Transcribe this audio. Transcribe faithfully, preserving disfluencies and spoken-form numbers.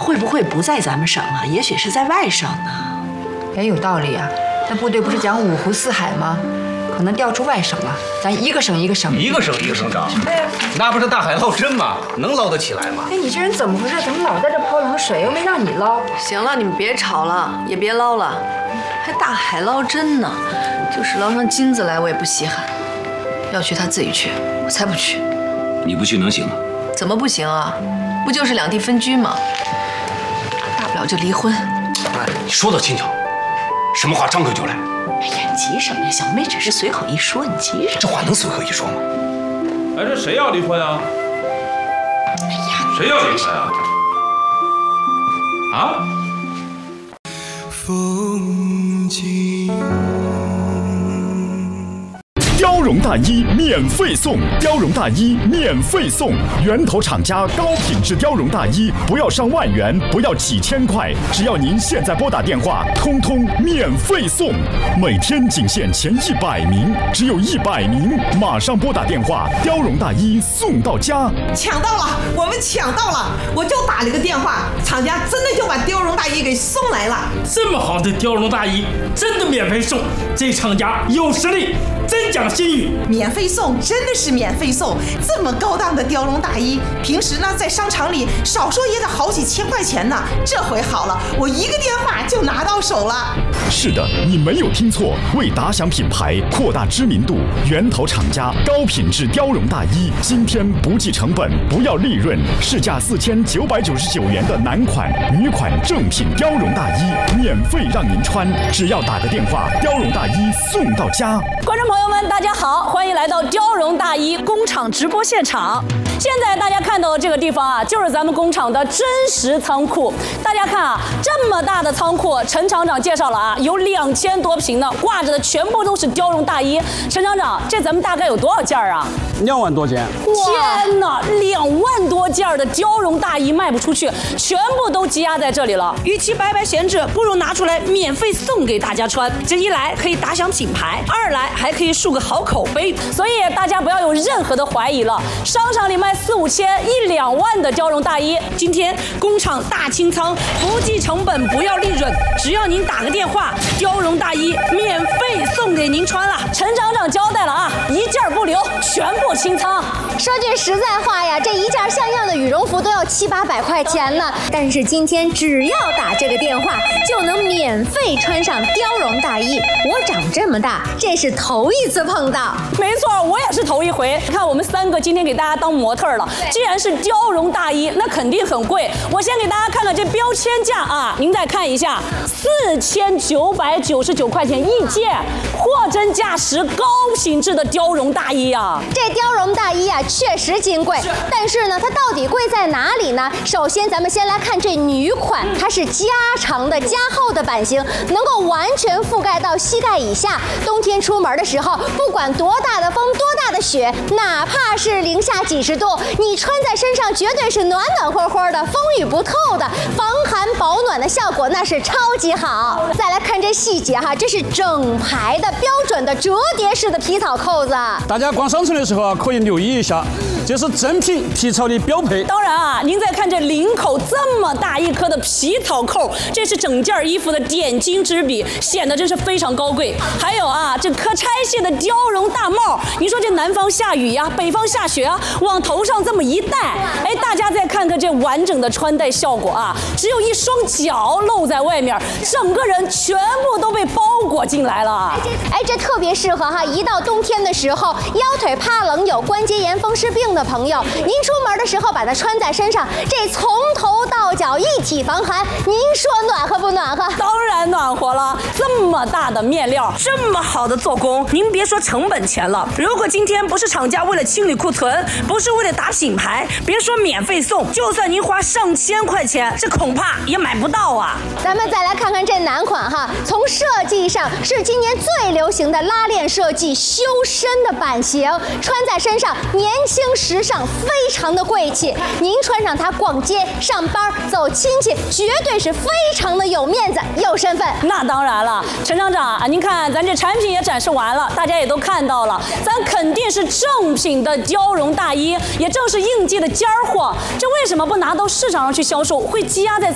会不会不在咱们省啊？也许是在外省呢。 也有道理啊，那部队不是讲五湖四海吗？可能调出外省了，咱一个省一个省， 一个省一个省长。 哎， 那不是大海捞针吗？能捞得起来吗？ 哎，你这人怎么回事？怎么老在这泼冷水？又没让你捞。 行了，你们别吵了，也别捞了，还大海捞针呢。就是捞上金子来，我也不稀罕。要去他自己去，我才不去。 你不去能行吗？ 怎么不行啊？不就是两地分居吗？大不了就离婚。 哎，你说的轻巧，什么话张口就来。 哎呀，急什么呀？小妹只是随口一说，你急什么？ 这话能随口一说吗？ 哎，这谁要离婚啊？ 哎呀， 谁要离婚啊？啊？ 风景。 貂绒大衣免费送，貂绒大衣免费送，源头厂家高品质貂绒大衣，不要上万元，不要几千块，只要您现在拨打电话，通通免费送。每天仅限前一百名，只有一百名，马上拨打电话，貂绒大衣送到家。 抢到了，我们抢到了！我就打了个电话，厂家真的就把貂绒大衣给送来了。 这么好的貂绒大衣，真的免费送，这厂家有实力，真讲信誉。 免费送，真的是免费送！这么高档的貂绒大衣，平时呢在商场里少说也得好几千块钱呢。这回好了，我一个电话就拿到手了。 是的，你没有听错，为打响品牌，扩大知名度，源头厂家高品质貂绒大衣，今天不计成本，不要利润，市价四千九百九十九元的男款、女款正品貂绒大衣，免费让您穿，只要打个电话，貂绒大衣送到家。 观众朋友们，大家好，欢迎来到貂绒大衣工厂直播现场。现在大家看到的这个地方啊，就是咱们工厂的真实仓库。大家看啊，这么大的仓库，陈厂长介绍了啊，有两千多平呢，挂着的全部都是貂绒大衣。陈厂长，这咱们大概有多少件啊？ 两万多件。 天哪，两万多件的貂绒大衣卖不出去，全部都积压在这里了。与其白白闲置，不如拿出来免费送给大家穿。这一来可以打响品牌，二来还可以树个好口碑。所以大家不要有任何的怀疑了。商场里卖四五千、一两万的貂绒大衣，今天工厂大清仓，不计成本，不要利润，只要您打个电话，貂绒大衣免费送给您穿了。陈厂长交代了啊，一件不留，全部清仓。 说句实在话呀，这一件像样的羽绒服都要七八百块钱呢。但是今天只要打这个电话，就能免费穿上貂绒大衣。我长这么大，这是头一次碰到。 没错，我也是头一回。你看我们三个今天给大家当模特了，既然是貂绒大衣，那肯定很贵。我先给大家看看这标签价啊，您再看一下，四千九百九十九块钱一件，货真价实、高品质的貂绒大衣啊。 这貂绒大衣啊，确实金贵，但是呢，它到底贵在哪里呢？首先，咱们先来看这女款，它是加长的、加厚的版型，能够完全覆盖到膝盖以下。冬天出门的时候，不管多大的风、多大的雪，哪怕是零下几十度，你穿在身上绝对是暖暖和和的，风雨不透的，防寒保暖的效果那是超级好。再来看这细节哈，这是整排的标准的折叠式的皮草扣子。 大家逛商城的时候啊，可以留意一下，这是正品皮草的标配。 当然啊，您再看这领口这么大一颗的皮草扣，这是整件衣服的点睛之笔，显得真是非常高贵。还有啊，这可拆卸的貂绒大帽，你说这南方下雨呀，北方下雪啊，往头上这么一戴，哎，大家再看看这完整的穿戴效果啊，只有一双脚露在外面，整个人全部都被包裹进来了。 哎，这特别适合哈，一到冬天的时候，腰腿怕冷、有关节炎、风湿病的朋友，您出门的时候把它穿在身上，这从头到脚一体防寒，您说暖和不暖和？ 当然暖和了，这么大的面料，这么好的做工，您别说成本钱了，如果今天不是厂家为了清理库存，不是为了打品牌，别说免费送，就算您花上千块钱，这恐怕也买不到啊。 咱们再来看看这男款哈，从设计上是今年最流行的拉链设计，修身的版型，穿在身上年轻时尚，非常的贵气。您穿上它逛街、上班、走亲戚，绝对是非常的有面子、有身份。 那当然了，陈厂长啊，您看咱这产品也展示完了，大家也都看到了，咱肯定是正品的貂绒大衣，也正是应季的尖儿货。这为什么不拿到市场上去销售，会积压在